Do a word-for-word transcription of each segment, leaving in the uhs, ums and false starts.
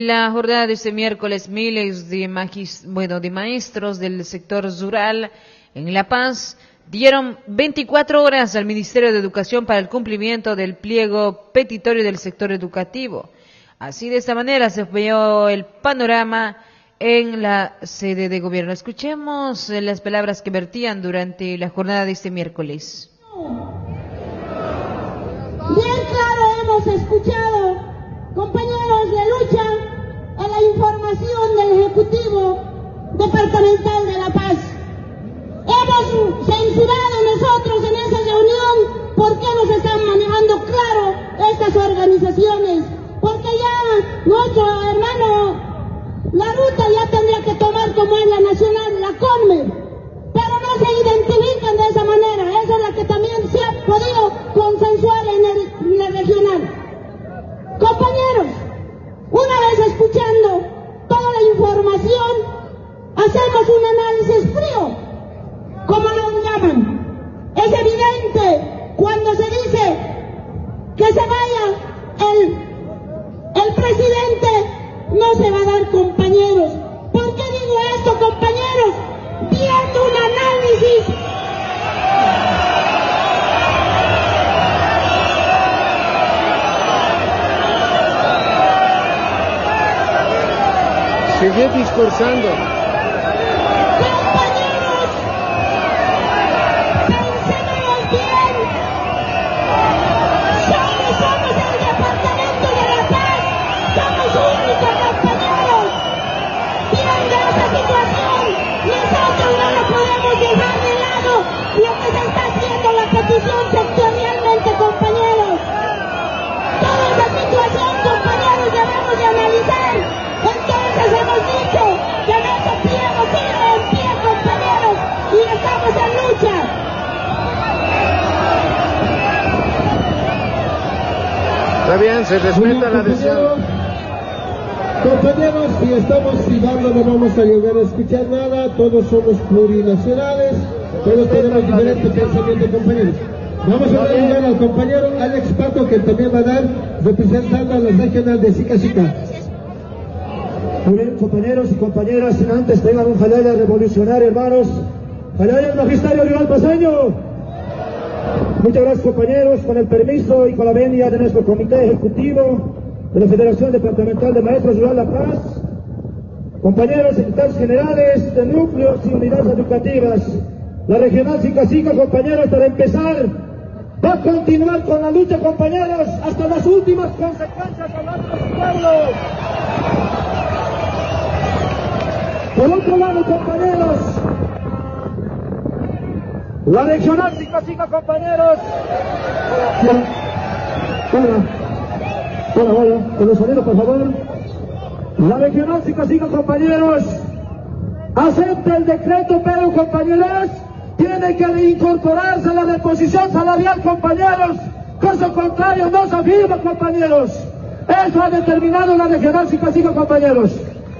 La jornada de este miércoles, miles de, magis, bueno, de maestros del sector rural en La Paz dieron veinticuatro horas al Ministerio de Educación para el cumplimiento del pliego petitorio del sector educativo. Así, de esta manera, se vio el panorama en la sede de gobierno. Escuchemos las palabras que vertían durante la jornada de este miércoles. Bien claro hemos escuchado, compañeros de lucha, a la información del Ejecutivo Departamental de La Paz. Hemos censurado nosotros en esa reunión por qué nos están manejando claro estas organizaciones, porque ya nuestro hermano, la ruta ya tendría que tomar como es la nacional, la CONME, pero no se identifican de esa manera. Esa es la que también se ha podido consensuar en el, en el regional. Compañeros, una vez escuchando toda la información, hacemos un análisis frío, como lo llaman. Es evidente cuando se dice que se vaya el, el presidente, no se va a dar, compañeros. ¿Por qué digo esto, compañeros? Viendo un análisis sigue discursando. Compañeros, pensémonos bien. Somos, somos el departamento de La Paz. Somos únicos, compañeros. Viendo esta situación, nosotros no lo podemos dejar de lado. Lo que se está haciendo, la petición sectorialmente, compañeros. Toda esa situación, compañeros, debemos de analizar. Entonces hemos dicho que nuestro pliego sigue en pie, compañeros, y estamos en lucha. Está bien, se respeta la decisión. Compañeros, si estamos silbando no vamos a llegar a escuchar nada, todos somos plurinacionales, todos tenemos diferentes pensamientos, compañeros. Vamos a dar al compañero Alex Pato, que también va a dar representando a la regional de Sica Sica. Muy bien, compañeros y compañeras, antes tengan un jalaya revolucionario, hermanos. ¡Jalaya el magisterio rural paseño! Muchas gracias, compañeros, con el permiso y con la venia de nuestro comité ejecutivo de la Federación Departamental de Maestros Rural La Paz, compañeros secretarios generales de núcleos y unidades educativas, la regional Sica Sica, compañeros, para empezar, va a continuar con la lucha, compañeros, hasta las últimas consecuencias a nuestros pueblos. Por otro lado, compañeros, la regional Sica Sica, compañeros. Hola, hola, hola, con los sonidos, por favor. La regional Sica Sica, compañeros, acepta el decreto, pero, compañeros, tiene que incorporarse a la reposición salarial, compañeros. Caso contrario, no se afirma, compañeros. Eso ha determinado la regional Sica Sica, compañeros.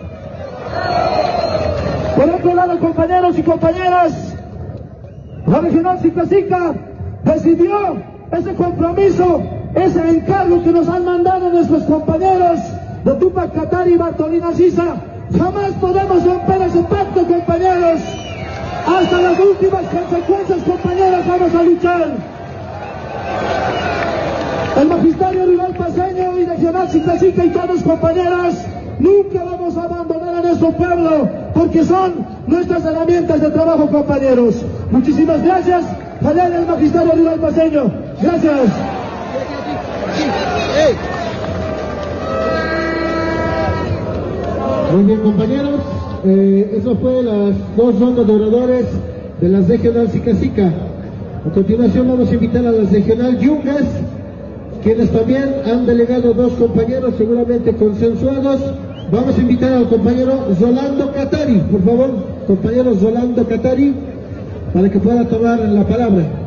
Por otro lado, compañeros y compañeras, la regional Sica Sica recibió ese compromiso, ese encargo que nos han mandado nuestros compañeros de Tupac Katari y Bartolina Sisa. Jamás podemos romper ese pacto, compañeros. Hasta las últimas consecuencias, compañeros, vamos a luchar. El magisterio rural paseño y regional Sica Sica y todos, compañeras, nunca vamos a abandonar a nuestro pueblo, porque son nuestras herramientas de trabajo, compañeros. Muchísimas gracias. Allá en el magisterio rural paseño. Gracias. Muy bien, compañeros, eh, eso fue las dos rondas de oradores de la regional Sica Sica. A continuación vamos a invitar a la regional Yungas, quienes también han delegado dos compañeros seguramente consensuados. Vamos a invitar al compañero Rolando Katari, por favor, compañero Rolando Katari, para que pueda tomar la palabra.